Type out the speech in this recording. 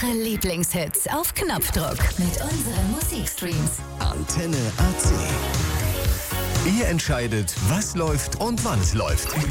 Eure Lieblingshits auf Knopfdruck mit unseren Musikstreams. Antenne AC. Ihr entscheidet, was läuft und wann es läuft.